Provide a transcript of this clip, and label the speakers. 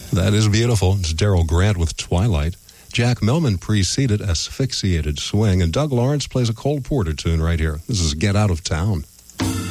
Speaker 1: That is beautiful. It's Daryl Grant with Twilight. Jack Millman preceded Asphyxiated Swing, and Doug Lawrence plays a Cole Porter tune right here. This is Get Out of Town.